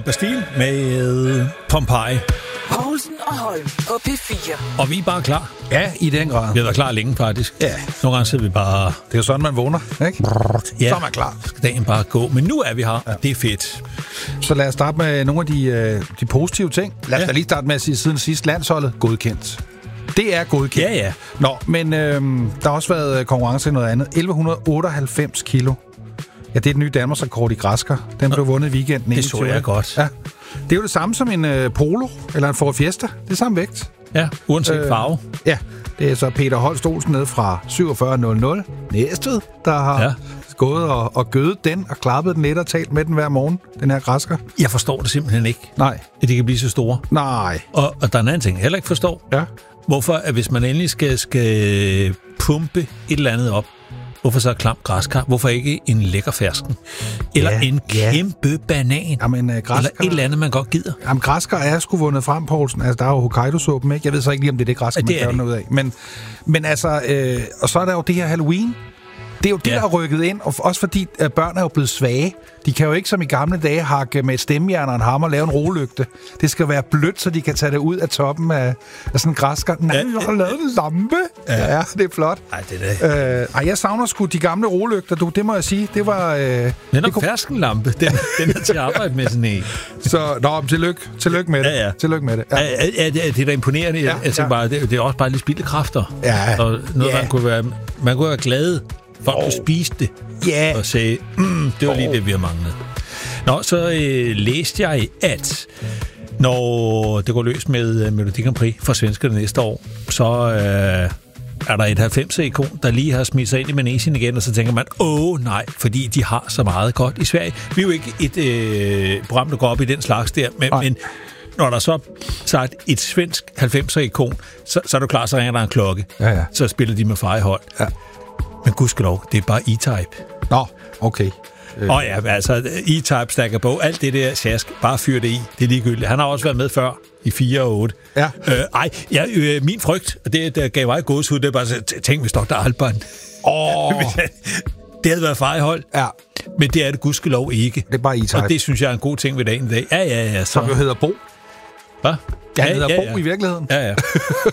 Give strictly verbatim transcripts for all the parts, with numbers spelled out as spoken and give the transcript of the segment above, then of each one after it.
Bastille med Pompeii. Poulsen og Holm på P fire. Og vi er bare klar. Ja, i den grad. Vi har været klar længe, faktisk. Ja. Nogle gange sidder vi bare... Det er jo sådan, man vågner, ikke? Ja, så er man klar. Skal dagen bare gå. Men nu er vi her, ja. Det er fedt. Så lad os starte med nogle af de, øh, de positive ting. Lad os ja. da lige starte med at sige, siden sidst landsholdet godkendt. Det er godkendt. Ja, ja. Nå, men øh, der har også været konkurrence i noget andet. elleve otteoghalvfems kilo. Ja, det er den nye Danmarksrekord i græsker. Den blev vundet i weekenden. Det så jeg godt. Ja. Det er jo det samme som en øh, polo eller en Ford Fiesta. Det er samme vægt. Ja, uanset øh, farve. Ja, det er så Peter Holst Olsen ned fra syvogfyrre nul nul Næstved, der har ja. gået og, og gødet den og klappet den lidt og talt med den hver morgen, den her græsker. Jeg forstår det simpelthen ikke. Nej. At de kan blive så store. Nej. Og, og der er en anden ting, jeg heller ikke forstår. Ja. Hvorfor, at hvis man endelig skal, skal pumpe et eller andet op, hvorfor så klam græskar? Hvorfor ikke en lækker fersken? Eller ja, en kæmpe ja. banan? Jamen, uh, græskar... Eller et eller andet, man godt gider? Jamen, græskar er sgu vundet frem, Poulsen. Altså, der er jo Hokkaido-suppen, ikke? Jeg ved så ikke lige, om det er det græskar, man gør noget af. Men, men altså, øh, og så er der jo det her Halloween. Det er jo det, ja. der er rykket ind, og også fordi at børn er jo blevet svage. De kan jo ikke som i gamle dage hakke med et stemmejern og en hammer og lave en rolygte. Det skal være blødt, så de kan tage det ud af toppen af, af sådan en græskar. Nej, ja, jeg har lavet en lampe. Ja, ja det er flot. Ej, det er det. Øh, ej, jeg savner sgu de gamle rolygter, du. Det må jeg sige. Det var... Øh, den er kunne... ferskenlampe. Den, den er til at arbejde med sådan en. Så, nå, tillykke. Tillykke med det. Ja, ja. Tillykke med det. Ja. Ja, ja, det, er, det er da imponerende. Ja, jeg ja. bare, det, det er også bare lidt spildte kræfter. Ja. Og noget, ja. man kunne være, man kunne være glad. Folk oh. spiste det yeah. og sagde, mm, det var lige oh. det, vi har manglet. Nå, så øh, læste jeg, at når det går løs med uh, Melodi Grand Prix for svenskerne næste år, så øh, er der et halvfemser-ikon, der lige har smidt sig ind i manesien igen, og så tænker man, åh nej, fordi de har så meget godt i Sverige. Vi er jo ikke et øh, program, der går op i den slags der, men, men når der så sagt et svensk halvfemser-ikon, så, så er du klar, så ringer der en klokke. Ja, ja. Så spiller de med fejhold. Ja. Men gudskelov, det er bare E-Type. Nå, okay. Øh. Og ja, altså, E-Type, Stacker Bo, alt det der sjask, bare fyr det i. Det er ligegyldigt. Han har også været med før, i fire og otte. Ja. Øh, ej, ja, øh, min frygt, og det der gav mig gåshud, det er bare så, tænk, hvis doktor Alban. Åh! Oh. Det havde været fejhold. Ja. Men det er det gudskelov ikke. Det er bare E-Type. Og det synes jeg er en god ting ved dagen i dag. Ja, ja, ja. Så... Som jo hedder Bo. Hvad? Ja, han ja, hedder ja, Bo ja. i virkeligheden. Ja, ja.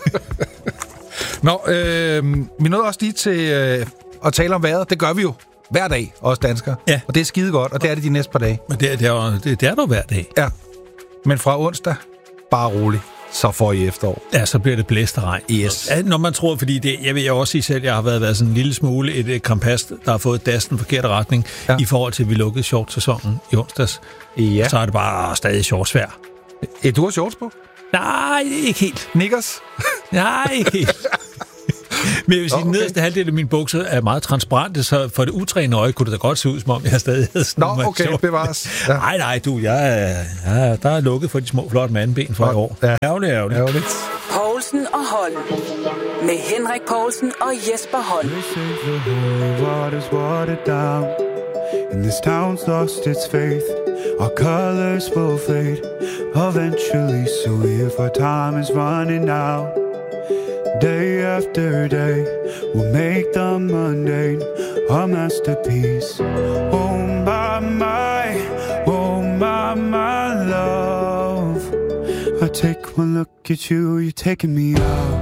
Nå, øh, vi nåede også lige til øh, at tale om vejret. Det gør vi jo hver dag, os danskere. Ja. Og det er skide godt, og det er det de næste par dage. Men det er, det er, det, det er der hver dag. Ja. Men fra onsdag, bare roligt, så får I efterår. Ja, så bliver det blæst og regn. Yes. Ja, når man tror, fordi det, jeg vil jo også sige selv, jeg har været, været sådan en lille smule et, et kompas, der har fået dasten forkerte retning, ja. I forhold til, at vi lukkede shortsæsonen i onsdags. Ja. Så er det bare stadig shortsvær. Ja, du har shorts på? Nej, ikke helt. Knickers? Nej, ikke helt. Men jeg vil sige, okay. den nederste halvdel af mine bukser er meget transparente, så for det utrænede øje kunne det da godt se ud, som om jeg stadig havde sådan Nå, okay, shorts. Bevares. Ja. Nej, nej, du, jeg er, ja, der er lukket for de små, flotte mandeben for i år. Ja. Ærgerligt, ærgerligt. ærgerligt. Poulsen og Holm. Med Henrik Poulsen og Jesper Holm. And this town's lost its faith. Our colors will fade eventually. So if our time is running out, day after day, we'll make the mundane a masterpiece. Oh my, my, oh my, my love. I take one look at you, you're taking me out.